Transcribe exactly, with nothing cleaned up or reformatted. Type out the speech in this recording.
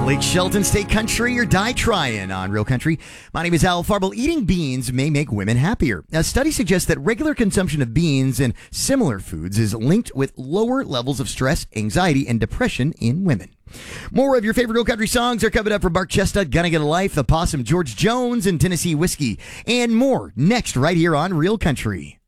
Blake Shelton, Stay Country or Die Trying on Real Country. My name is Al Farble. Eating beans may make women happier. A study suggests that regular consumption of beans and similar foods is linked with lower levels of stress, anxiety, and depression in women. More of your favorite Real Country songs are coming up from Mark Chestnut, Gonna Get a Life, The Possum, George Jones, and Tennessee Whiskey. And more next right here on Real Country.